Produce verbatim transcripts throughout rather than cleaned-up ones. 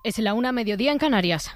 Es la una, mediodía en Canarias.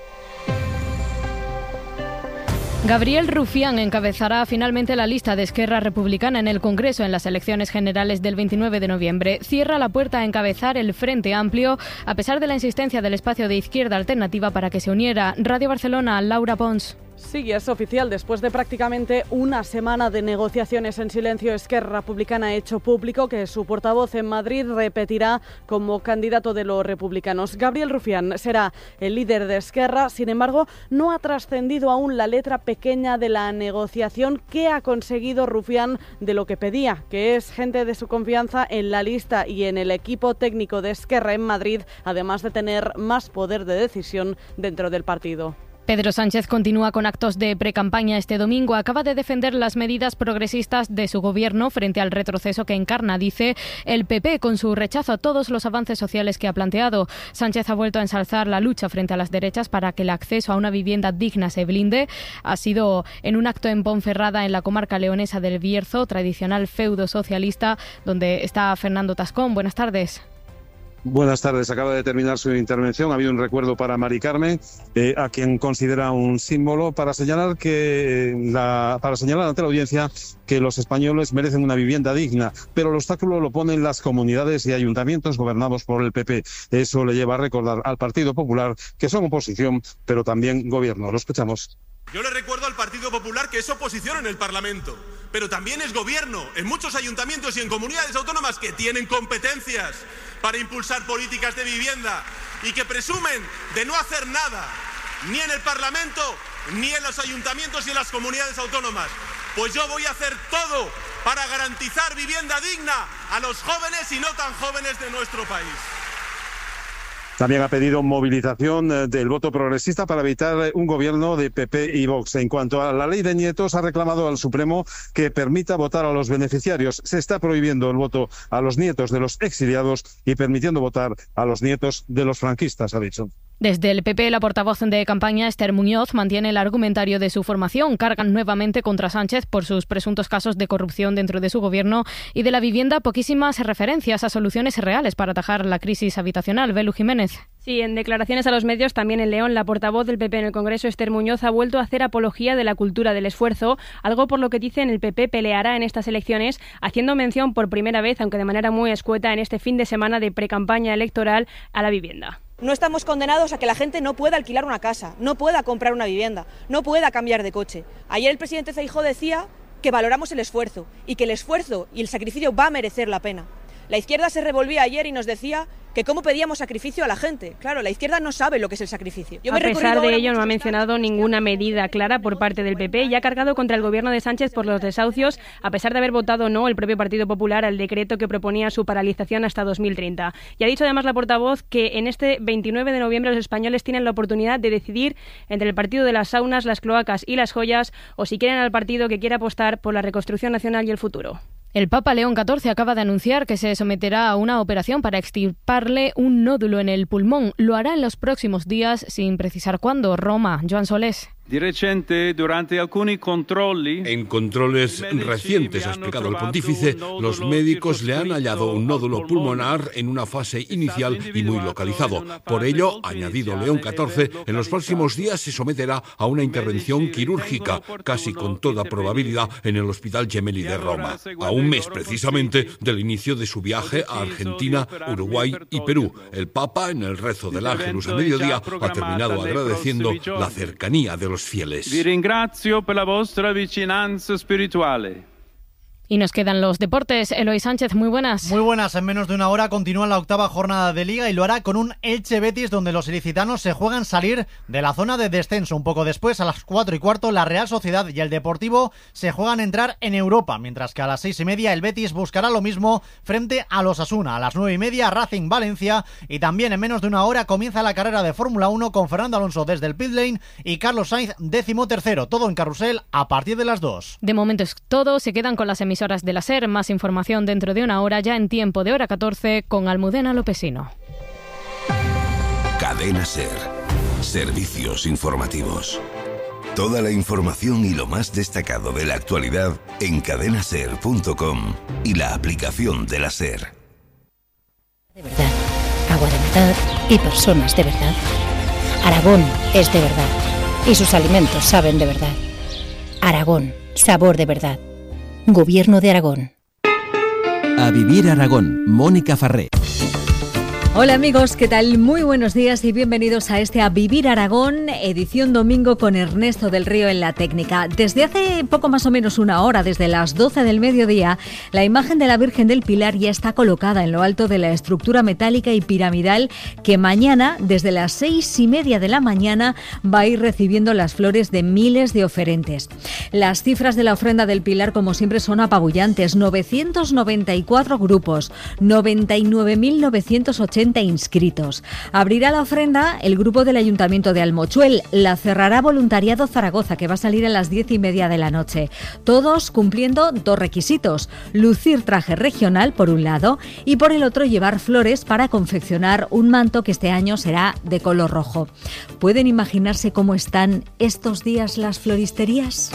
Gabriel Rufián encabezará finalmente la lista de Esquerra Republicana en el Congreso en las elecciones generales del veintinueve de noviembre. Cierra la puerta a encabezar el Frente Amplio, a pesar de la insistencia del espacio de Izquierda Alternativa para que se uniera. Radio Barcelona, Laura Pons. Sí, es oficial. Después de prácticamente una semana de negociaciones en silencio, Esquerra Republicana ha hecho público que su portavoz en Madrid repetirá como candidato de los republicanos. Gabriel Rufián será el líder de Esquerra. Sin embargo, no ha trascendido aún la letra pequeña de la negociación. ¿Qué ha conseguido Rufián de lo que pedía? Que es gente de su confianza en la lista y en el equipo técnico de Esquerra en Madrid, además de tener más poder de decisión dentro del partido. Pedro Sánchez continúa con actos de precampaña este domingo. Acaba de defender las medidas progresistas de su gobierno frente al retroceso que encarna, dice, el P P, con su rechazo a todos los avances sociales que ha planteado. Sánchez ha vuelto a ensalzar la lucha frente a las derechas para que el acceso a una vivienda digna se blinde. Ha sido en un acto en Ponferrada, en la comarca leonesa del Bierzo, tradicional feudo socialista, donde está Fernando Tascón. Buenas tardes. Buenas tardes. Acaba de terminar su intervención. Ha habido un recuerdo para Mari Carmen, eh, a quien considera un símbolo, para señalar que la, para señalar ante la audiencia que los españoles merecen una vivienda digna, pero el obstáculo lo ponen las comunidades y ayuntamientos gobernados por el P P. Eso le lleva a recordar al Partido Popular que son oposición, pero también gobierno. Lo escuchamos. Yo le recuerdo al Partido Popular que es oposición en el Parlamento, pero también es gobierno en muchos ayuntamientos y en comunidades autónomas que tienen competencias para impulsar políticas de vivienda y que presumen de no hacer nada, ni en el Parlamento, ni en los ayuntamientos y en las comunidades autónomas. Pues yo voy a hacer todo para garantizar vivienda digna a los jóvenes y no tan jóvenes de nuestro país. También ha pedido movilización del voto progresista para evitar un gobierno de P P y Vox. En cuanto a la ley de nietos, ha reclamado al Supremo que permita votar a los beneficiarios. Se está prohibiendo el voto a los nietos de los exiliados y permitiendo votar a los nietos de los franquistas, ha dicho. Desde el P P, la portavoz de campaña, Esther Muñoz, mantiene el argumentario de su formación. Cargan nuevamente contra Sánchez por sus presuntos casos de corrupción dentro de su gobierno y de la vivienda poquísimas referencias a soluciones reales para atajar la crisis habitacional. Belu Jiménez. Sí, en declaraciones a los medios, también en León, la portavoz del P P en el Congreso, Esther Muñoz, ha vuelto a hacer apología de la cultura del esfuerzo, algo por lo que dicen el P P peleará en estas elecciones, haciendo mención por primera vez, aunque de manera muy escueta, en este fin de semana de precampaña electoral a la vivienda. No estamos condenados a que la gente no pueda alquilar una casa, no pueda comprar una vivienda, no pueda cambiar de coche. Ayer el presidente Feijóo decía que valoramos el esfuerzo y que el esfuerzo y el sacrificio va a merecer la pena. La izquierda se revolvía ayer y nos decía que cómo pedíamos sacrificio a la gente. Claro, la izquierda no sabe lo que es el sacrificio. Yo a pesar de ello, no ha mencionado ninguna medida clara por parte del P P y ha cargado contra el gobierno de Sánchez por los desahucios, a pesar de haber votado no el propio Partido Popular al decreto que proponía su paralización hasta dos mil treinta. Y ha dicho además la portavoz que en este veintinueve de noviembre los españoles tienen la oportunidad de decidir entre el partido de las saunas, las cloacas y las joyas, o si quieren al partido que quiera apostar por la reconstrucción nacional y el futuro. El Papa León catorce acaba de anunciar que se someterá a una operación para extirparle un nódulo en el pulmón. Lo hará en los próximos días, sin precisar cuándo. Roma, Joan Solés. Di recente, durante alcuni controlli... En controles recientes, ha explicado el pontífice, los médicos le han hallado un nódulo pulmonar en una fase inicial y muy localizado. Por ello, ha añadido León catorce, en los próximos días se someterá a una intervención quirúrgica, casi con toda probabilidad en el Hospital Gemelli de Roma, a un mes precisamente del inicio de su viaje a Argentina, Uruguay y Perú. El Papa, en el rezo del Ángelus a mediodía, ha terminado agradeciendo la cercanía de los fieles. Vi ringrazio per la vostra vicinanza spirituale. Y nos quedan los deportes. Eloy Sánchez, muy buenas. Muy buenas. En menos de una hora continúa la octava jornada de Liga y lo hará con un Elche Betis donde los ilicitanos se juegan salir de la zona de descenso. Un poco después, a las cuatro y cuarto, la Real Sociedad y el Deportivo se juegan entrar en Europa, mientras que a las seis y media el Betis buscará lo mismo frente a los Osasuna. A las nueve y media, Racing Valencia, y también en menos de una hora comienza la carrera de Fórmula uno con Fernando Alonso desde el pit lane y Carlos Sainz décimo tercero. Todo en carrusel a partir de las dos. De momento es todo. Se quedan con las emisoras de la SER. Más información dentro de una hora, ya en tiempo de hora catorce, con Almudena Lopesino. Cadena SER. Servicios informativos. Toda la información y lo más destacado de la actualidad en cadena ser punto com y la aplicación de la SER. De verdad. agua de verdad y personas de verdad. Aragón es de verdad y sus alimentos saben de verdad. Aragón, sabor de verdad. Gobierno de Aragón. A Vivir Aragón, Mónica Farré. Hola amigos, ¿qué tal? Muy buenos días y bienvenidos a este A Vivir Aragón, edición domingo con Ernesto del Río en la técnica. Desde hace poco más o menos una hora, desde las doce del mediodía, la imagen de la Virgen del Pilar ya está colocada en lo alto de la estructura metálica y piramidal que mañana, desde las seis y media de la mañana, va a ir recibiendo las flores de miles de oferentes. Las cifras de la ofrenda del Pilar, como siempre, son apabullantes. novecientos noventa y cuatro grupos, noventa y nueve mil novecientos ochenta inscritos. Abrirá la ofrenda el grupo del Ayuntamiento de Almochuel. La cerrará Voluntariado Zaragoza, que va a salir a las diez y media de la noche. Todos cumpliendo dos requisitos: lucir traje regional por un lado y por el otro llevar flores para confeccionar un manto que este año será de color rojo. ¿Pueden imaginarse cómo están estos días las floristerías?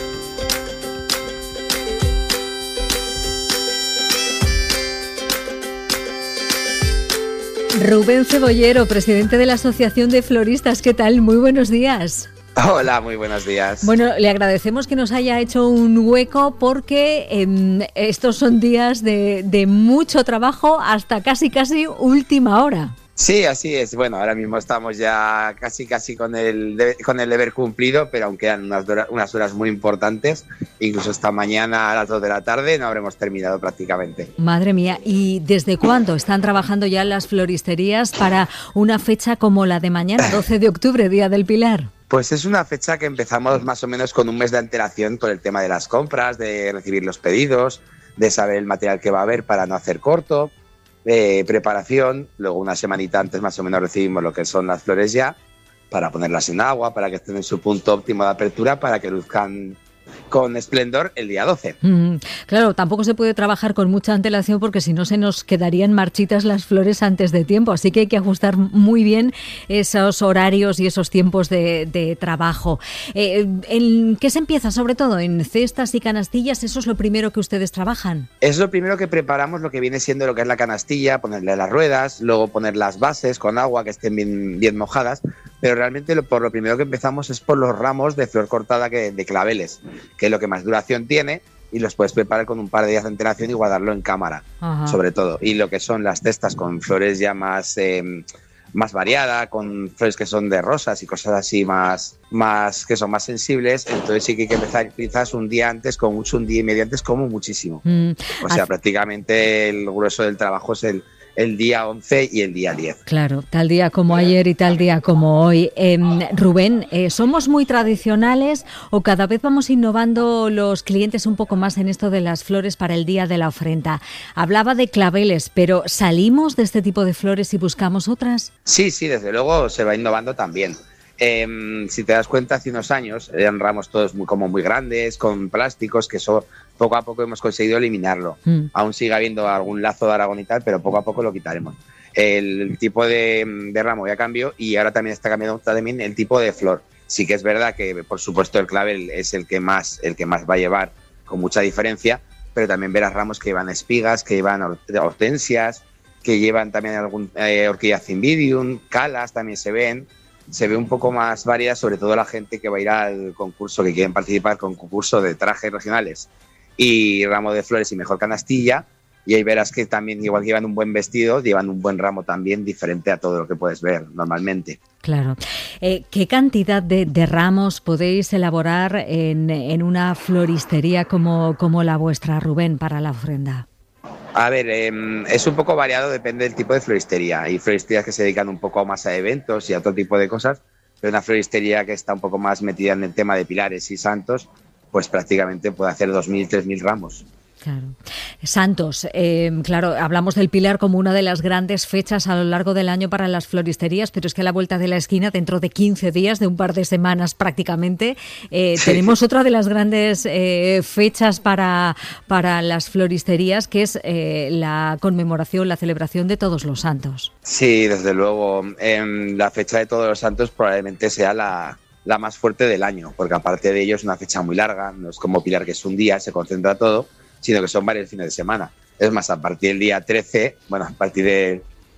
Rubén Cebollero, presidente de la Asociación de Floristas, ¿qué tal? Muy buenos días. Hola, muy buenos días. Bueno, le agradecemos que nos haya hecho un hueco porque eh, estos son días de, de mucho trabajo hasta casi casi última hora. Sí, así es. Bueno, ahora mismo estamos ya casi casi con el de, con el deber cumplido, pero aún quedan unas, unas horas muy importantes. Incluso esta mañana a las dos de la tarde no habremos terminado prácticamente. Madre mía, ¿y desde cuándo están trabajando ya las floristerías para una fecha como la de mañana, doce de octubre, Día del Pilar? Pues es una fecha que empezamos más o menos con un mes de antelación por el tema de las compras, de recibir los pedidos, de saber el material que va a haber para no hacer corto. Eh, preparación, luego una semanita antes más o menos recibimos lo que son las flores ya, para ponerlas en agua, para que estén en su punto óptimo de apertura, para que luzcan con esplendor el día doce. Mm, claro, tampoco se puede trabajar con mucha antelación porque si no se nos quedarían marchitas las flores antes de tiempo, así que hay que ajustar muy bien esos horarios y esos tiempos de, de trabajo. Eh, ¿En qué se empieza sobre todo? ¿En cestas y canastillas? ¿Eso es lo primero que ustedes trabajan? Es lo primero que preparamos, lo que viene siendo lo que es la canastilla, ponerle las ruedas, luego poner las bases con agua que estén bien, bien mojadas, pero realmente lo, por lo primero que empezamos es por los ramos de flor cortada que, de claveles, que es lo que más duración tiene y los puedes preparar con un par de días de antelación y guardarlo en cámara. Ajá. Sobre todo. Y lo que son las cestas con flores ya más, eh, más variadas, con flores que son de rosas y cosas así más, más que son más sensibles, entonces sí que hay que empezar quizás un día antes, con mucho un día y medio antes, como muchísimo. Mm. O sea, prácticamente el grueso del trabajo es el el día once y el día diez. Claro, tal día como ayer y tal día como hoy. Eh, Rubén, eh, ¿somos muy tradicionales o cada vez vamos innovando los clientes un poco más en esto de las flores para el día de la ofrenda? Hablaba de claveles, pero ¿salimos de este tipo de flores y buscamos otras? Sí, sí, desde luego se va innovando también. Eh, si te das cuenta, hace unos años eran ramos todos muy, como muy grandes, con plásticos, que eso poco a poco hemos conseguido eliminarlo. Mm. Aún sigue habiendo algún lazo de Aragón y tal, pero poco a poco lo quitaremos. El, el tipo de, de ramo ya cambió y ahora también está cambiando también el tipo de flor. Sí que es verdad que, por supuesto, el clavel es el que más, el que más va a llevar con mucha diferencia, pero también verás ramos que llevan espigas, que llevan hortensias, que llevan también algún eh, orquídea cymbidium, calas también se ven. Se ve un poco más variada, sobre todo la gente que va a ir al concurso, que quieren participar con concurso de trajes regionales y ramo de flores y mejor canastilla, y ahí verás que también, igual que llevan un buen vestido, llevan un buen ramo también, diferente a todo lo que puedes ver normalmente. Claro. Eh, ¿Qué cantidad de, de ramos podéis elaborar en, en una floristería como, como la vuestra, Rubén, para la ofrenda? A ver, eh, es un poco variado, depende del tipo de floristería. Hay floristerías que se dedican un poco más a eventos y a otro tipo de cosas, pero una floristería que está un poco más metida en el tema de pilares y santos, pues prácticamente puede hacer dos mil, tres mil ramos. Claro. Santos, eh, claro, hablamos del Pilar como una de las grandes fechas a lo largo del año para las floristerías, pero es que a la vuelta de la esquina, dentro de quince días, de un par de semanas prácticamente, eh, sí. tenemos otra de las grandes eh, fechas para, para las floristerías, que es eh, la conmemoración, la celebración de Todos los Santos. Sí, desde luego. Eh, la fecha de Todos los Santos probablemente sea la... la más fuerte del año, porque aparte de ello es una fecha muy larga, no es como Pilar que es un día, se concentra todo, sino que son varios fines de semana. Es más, a partir del día trece, bueno, a partir de,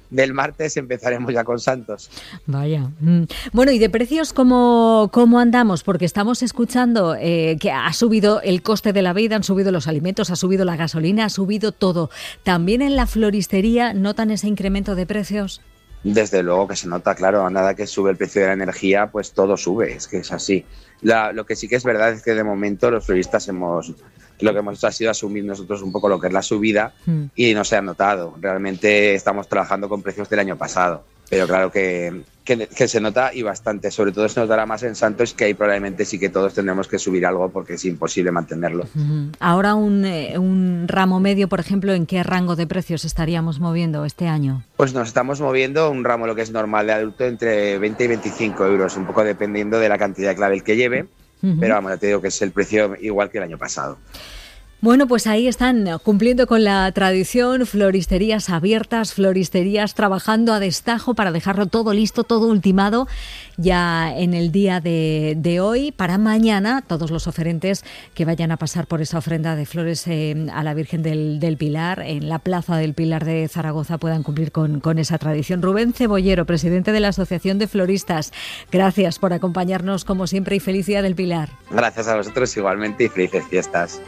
del martes empezaremos ya con Santos. Vaya. Bueno, ¿y de precios cómo, cómo andamos? Porque estamos escuchando eh, que ha subido el coste de la vida, han subido los alimentos, ha subido la gasolina, ha subido todo. ¿También en la floristería notan ese incremento de precios? Desde luego que se nota, claro, a nada que sube el precio de la energía, pues todo sube, es que es así. La, lo que sí que es verdad es que de momento los floristas hemos, lo que hemos hecho ha sido asumir nosotros un poco lo que es la subida mm. y no se ha notado. Realmente estamos trabajando con precios del año pasado, pero claro que, que, que se nota y bastante. Sobre todo se notará más en Santos, que ahí probablemente sí que todos tendremos que subir algo porque es imposible mantenerlo. Mm. Ahora un, eh, un ramo medio, por ejemplo, ¿en qué rango de precios estaríamos moviendo este año? Pues nos estamos moviendo un ramo, lo que es normal de adulto, entre veinte y veinticinco euros, un poco dependiendo de la cantidad de clavel que lleve, uh-huh. pero vamos, ya te digo que es el precio igual que el año pasado. Bueno, pues ahí están cumpliendo con la tradición, floristerías abiertas, floristerías trabajando a destajo para dejarlo todo listo, todo ultimado ya en el día de, de hoy. Para mañana, todos los oferentes que vayan a pasar por esa ofrenda de flores eh, a la Virgen del, del Pilar, en la Plaza del Pilar de Zaragoza, puedan cumplir con, con esa tradición. Rubén Cebollero, presidente de la Asociación de Floristas, gracias por acompañarnos como siempre y feliz Día del Pilar. Gracias a vosotros igualmente y felices fiestas.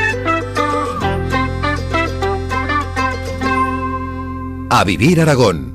A Vivir Aragón